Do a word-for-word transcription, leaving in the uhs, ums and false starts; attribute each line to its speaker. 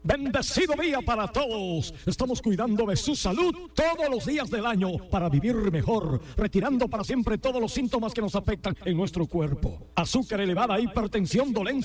Speaker 1: Bendecido día para todos. Estamos cuidando de su salud todos los días del año para vivir mejor, retirando para siempre todos los síntomas que nos afectan en nuestro cuerpo. Azúcar elevada, hipertensión, dolencia